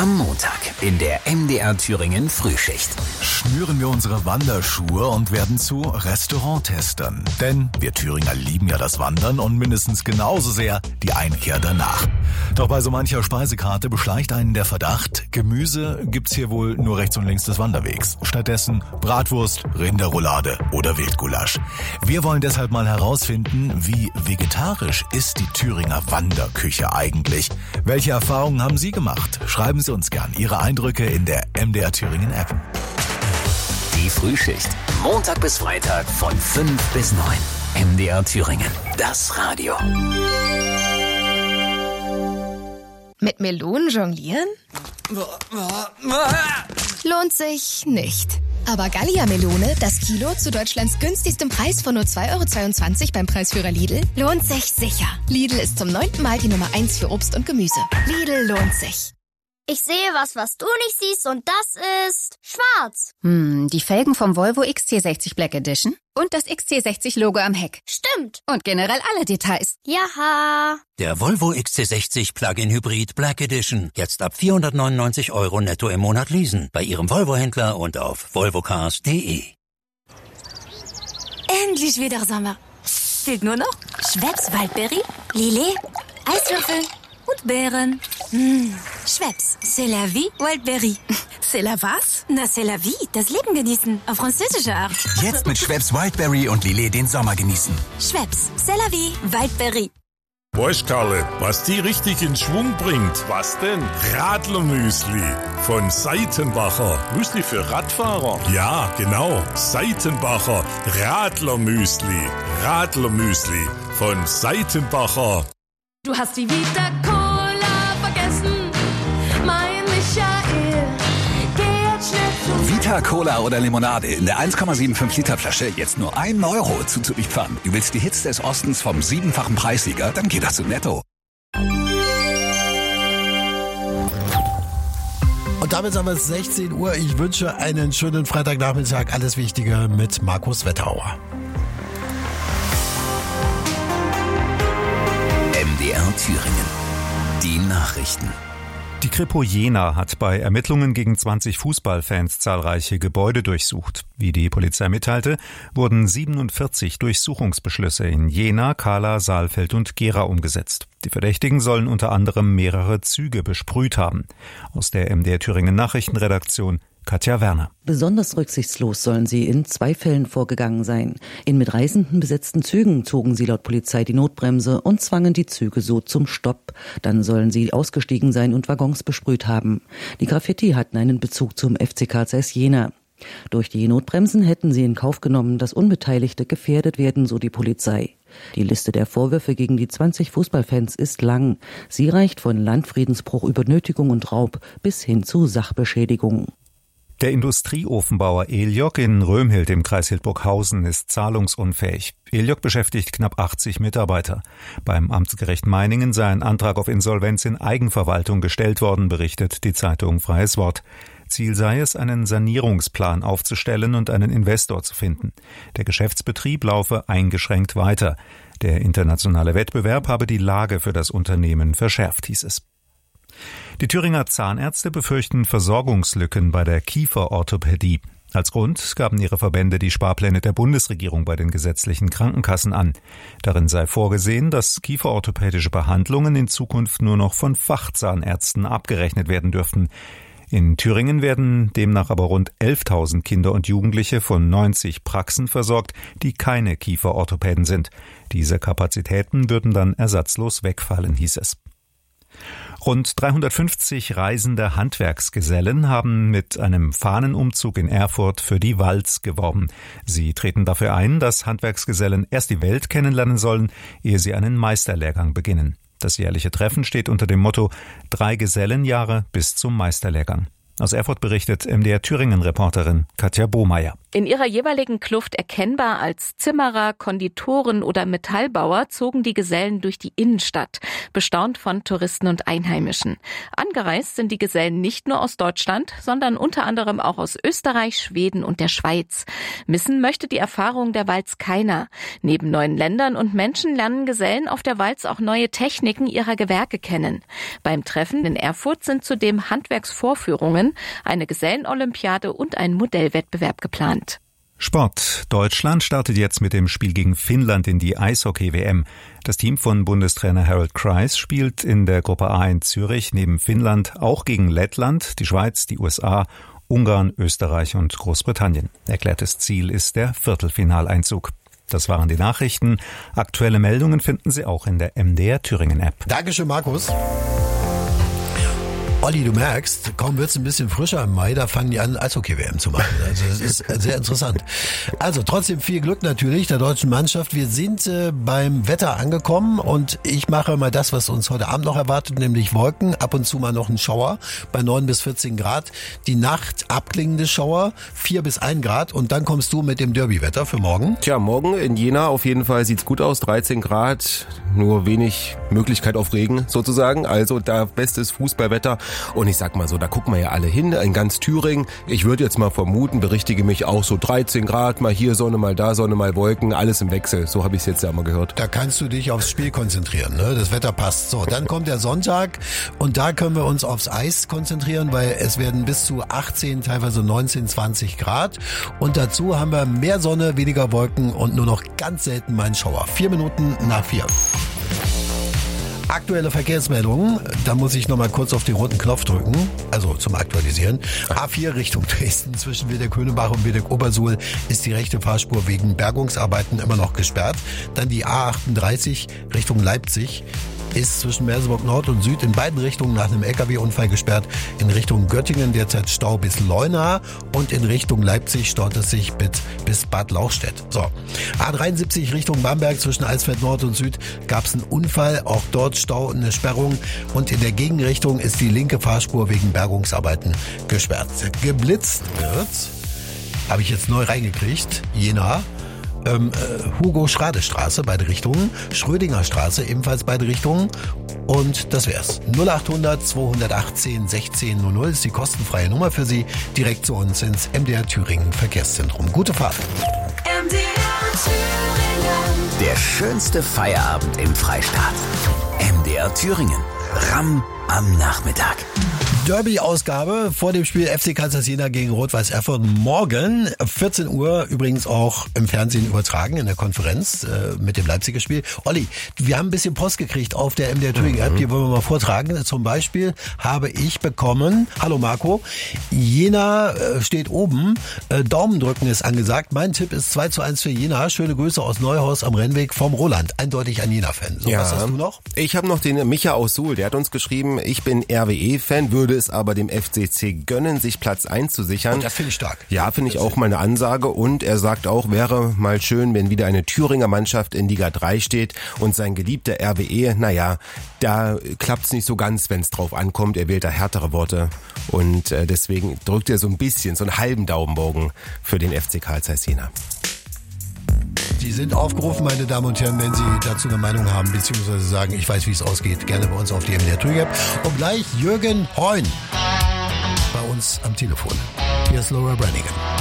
Am Montag in der MDR Thüringen Frühschicht. Schnüren wir unsere Wanderschuhe und werden zu Restauranttestern. Denn wir Thüringer lieben ja das Wandern und mindestens genauso sehr die Einkehr danach. Doch bei so mancher Speisekarte beschleicht einen der Verdacht, Gemüse gibt's hier wohl nur rechts und links des Wanderwegs. Stattdessen Bratwurst, Rinderroulade oder Wildgulasch. Wir wollen deshalb mal herausfinden, wie vegetarisch ist die Thüringer Wanderküche eigentlich? Welche Erfahrungen haben Sie gemacht? Schreiben Sie uns gern Ihre Eindrücke in der MDR Thüringen App. Die Frühschicht. Montag bis Freitag von 5 bis 9. MDR Thüringen. Das Radio. Mit Melonen jonglieren? Lohnt sich nicht. Aber Gallia-Melone, das Kilo zu Deutschlands günstigstem Preis von nur 2,22 € beim Preisführer Lidl, lohnt sich sicher. Lidl ist zum 9. Mal die Nummer 1 für Obst und Gemüse. Lidl lohnt sich. Ich sehe was du nicht siehst, und das ist schwarz. Die Felgen vom Volvo XC60 Black Edition und das XC60-Logo am Heck. Stimmt. Und generell alle Details. Jaha. Der Volvo XC60 Plug-in Hybrid Black Edition. Jetzt ab 499 € netto im Monat leasen. Bei Ihrem Volvo-Händler und auf volvocars.de. Endlich wieder Sommer. Fehlt nur noch Schweppes Waldberry, Lillet, Eiswürfel und Beeren. Schweppes, c'est la vie, Wildberry. C'est la was? Na, c'est la vie, das Leben genießen, auf französische Art. Jetzt mit Schweppes Wildberry und Lillet den Sommer genießen. Schweppes, c'est la vie, Wildberry. Weißt, Karle, was die richtig in Schwung bringt? Was denn? Radlermüsli von Seitenbacher. Müsli für Radfahrer? Ja, genau. Seitenbacher Radlermüsli. Radlermüsli von Seitenbacher. Du hast die Vita Cola vergessen, mein Michael. Geh jetzt schnell zu Vita Cola oder Limonade in der 1,75 Liter Flasche jetzt nur 1 € zuzulieferern. Du willst die Hits des Ostens vom 7-fachen Preissieger? Dann geht das zu Netto. Und damit haben wir es 16 Uhr. Ich wünsche einen schönen Freitagnachmittag. Alles Wichtige mit Markus Wetterauer. MDR Thüringen. Die Nachrichten. Die Kripo Jena hat bei Ermittlungen gegen 20 Fußballfans zahlreiche Gebäude durchsucht. Wie die Polizei mitteilte, wurden 47 Durchsuchungsbeschlüsse in Jena, Kahla, Saalfeld und Gera umgesetzt. Die Verdächtigen sollen unter anderem mehrere Züge besprüht haben. Aus der MDR Thüringen Nachrichtenredaktion Katja Werner. Besonders rücksichtslos sollen sie in 2 Fällen vorgegangen sein. In mit Reisenden besetzten Zügen zogen sie laut Polizei die Notbremse und zwangen die Züge so zum Stopp. Dann sollen sie ausgestiegen sein und Waggons besprüht haben. Die Graffiti hatten einen Bezug zum FCK Zeiss Jena. Durch die Notbremsen hätten sie in Kauf genommen, dass Unbeteiligte gefährdet werden, so die Polizei. Die Liste der Vorwürfe gegen die 20 Fußballfans ist lang. Sie reicht von Landfriedensbruch über Nötigung und Raub bis hin zu Sachbeschädigung. Der Industrieofenbauer Eliok in Römhild im Kreis Hildburghausen ist zahlungsunfähig. Eliok beschäftigt knapp 80 Mitarbeiter. Beim Amtsgericht Meiningen sei ein Antrag auf Insolvenz in Eigenverwaltung gestellt worden, berichtet die Zeitung Freies Wort. Ziel sei es, einen Sanierungsplan aufzustellen und einen Investor zu finden. Der Geschäftsbetrieb laufe eingeschränkt weiter. Der internationale Wettbewerb habe die Lage für das Unternehmen verschärft, hieß es. Die Thüringer Zahnärzte befürchten Versorgungslücken bei der Kieferorthopädie. Als Grund gaben ihre Verbände die Sparpläne der Bundesregierung bei den gesetzlichen Krankenkassen an. Darin sei vorgesehen, dass kieferorthopädische Behandlungen in Zukunft nur noch von Fachzahnärzten abgerechnet werden dürften. In Thüringen werden demnach aber rund 11.000 Kinder und Jugendliche von 90 Praxen versorgt, die keine Kieferorthopäden sind. Diese Kapazitäten würden dann ersatzlos wegfallen, hieß es. Rund 350 reisende Handwerksgesellen haben mit einem Fahnenumzug in Erfurt für die Walz geworben. Sie treten dafür ein, dass Handwerksgesellen erst die Welt kennenlernen sollen, ehe sie einen Meisterlehrgang beginnen. Das jährliche Treffen steht unter dem Motto 3 Gesellenjahre bis zum Meisterlehrgang. Aus Erfurt berichtet MDR Thüringen-Reporterin Katja Bohmeier. In ihrer jeweiligen Kluft erkennbar als Zimmerer, Konditoren oder Metallbauer zogen die Gesellen durch die Innenstadt, bestaunt von Touristen und Einheimischen. Angereist sind die Gesellen nicht nur aus Deutschland, sondern unter anderem auch aus Österreich, Schweden und der Schweiz. Missen möchte die Erfahrung der Walz keiner. Neben neuen Ländern und Menschen lernen Gesellen auf der Walz auch neue Techniken ihrer Gewerke kennen. Beim Treffen in Erfurt sind zudem Handwerksvorführungen, eine Gesellenolympiade und ein Modellwettbewerb geplant. Sport. Deutschland startet jetzt mit dem Spiel gegen Finnland in die Eishockey-WM. Das Team von Bundestrainer Harold Kreis spielt in der Gruppe A in Zürich neben Finnland auch gegen Lettland, die Schweiz, die USA, Ungarn, Österreich und Großbritannien. Erklärtes Ziel ist der Viertelfinaleinzug. Das waren die Nachrichten. Aktuelle Meldungen finden Sie auch in der MDR Thüringen-App. Dankeschön, Markus. Olli, du merkst, kaum wird's ein bisschen frischer im Mai, da fangen die an, Eishockey-WM zu machen. Also das ist sehr interessant. Also trotzdem viel Glück natürlich der deutschen Mannschaft. Wir sind beim Wetter angekommen und ich mache mal das, was uns heute Abend noch erwartet, nämlich Wolken, ab und zu mal noch ein Schauer bei 9 bis 14 Grad. Die Nacht abklingende Schauer, 4 bis 1 Grad und dann kommst du mit dem Derby-Wetter für morgen. Tja, morgen in Jena auf jeden Fall sieht's gut aus, 13 Grad, nur wenig Möglichkeit auf Regen sozusagen. Also da bestes Fußballwetter. Und ich sag mal so, da gucken wir ja alle hin, in ganz Thüringen. Ich würde jetzt mal vermuten, berichtige mich auch so 13 Grad, mal hier Sonne, mal da Sonne, mal Wolken, alles im Wechsel. So habe ich es jetzt ja mal gehört. Da kannst du dich aufs Spiel konzentrieren, ne? Das Wetter passt. So, dann kommt der Sonntag und da können wir uns aufs Eis konzentrieren, weil es werden bis zu 18, teilweise 19, 20 Grad. Und dazu haben wir mehr Sonne, weniger Wolken und nur noch ganz selten mal einen Schauer. 4 Minuten nach 4. Aktuelle Verkehrsmeldungen, da muss ich nochmal kurz auf den roten Knopf drücken, also zum Aktualisieren. A4 Richtung Dresden zwischen Wildeck-Höhenbach und Wildeck-Obersuhl ist die rechte Fahrspur wegen Bergungsarbeiten immer noch gesperrt. Dann die A38 Richtung Leipzig ist zwischen Merseburg Nord und Süd in beiden Richtungen nach einem LKW-Unfall gesperrt. In Richtung Göttingen derzeit Stau bis Leuna und in Richtung Leipzig staut es sich bis Bad Lauchstädt. So, A73 Richtung Bamberg zwischen Alsfeld Nord und Süd gab es einen Unfall, auch dort Stau und eine Sperrung. Und in der Gegenrichtung ist die linke Fahrspur wegen Bergungsarbeiten gesperrt. Geblitzt wird, habe ich jetzt neu reingekriegt, Jena. Hugo-Schrade-Straße, beide Richtungen. Schrödinger-Straße, ebenfalls beide Richtungen. Und das wär's. 0800 218 1600 ist die kostenfreie Nummer für Sie. Direkt zu uns ins MDR Thüringen Verkehrszentrum. Gute Fahrt. MDR Thüringen. Der schönste Feierabend im Freistaat. MDR Thüringen. Ramm am Nachmittag. Derby-Ausgabe vor dem Spiel FC Kansas Jena gegen Rot-Weiß Erfurt. Morgen 14 Uhr übrigens auch im Fernsehen übertragen in der Konferenz mit dem Leipziger Spiel. Olli, wir haben ein bisschen Post gekriegt auf der MDR Thüringen App, die wollen wir mal vortragen. Zum Beispiel habe ich bekommen, hallo Marco, Jena steht oben, Daumen drücken ist angesagt. Mein Tipp ist 2:1 für Jena. Schöne Grüße aus Neuhaus am Rennweg vom Roland. Eindeutig ein Jena-Fan. So, ja. Was hast du noch? Ich habe noch den Micha aus Suhl, der hat uns geschrieben, ich bin RWE-Fan, würde es aber dem FCC gönnen, sich Platz 1 zu sichern. Und das finde ich stark. Ja, finde ich auch mal eine Ansage. Und er sagt auch, wäre mal schön, wenn wieder eine Thüringer Mannschaft in Liga 3 steht und sein geliebter RWE, naja, da klappt's nicht so ganz, wenn es drauf ankommt. Er wählt da härtere Worte und deswegen drückt er so ein bisschen, so einen halben Daumenbogen für den FC Carl Zeiss Jena. Die sind aufgerufen, meine Damen und Herren, wenn Sie dazu eine Meinung haben, beziehungsweise sagen, ich weiß, wie es ausgeht, gerne bei uns auf die MDR Thüringen App. Und gleich Jürgen Heun bei uns am Telefon. Hier ist Laura Brannigan.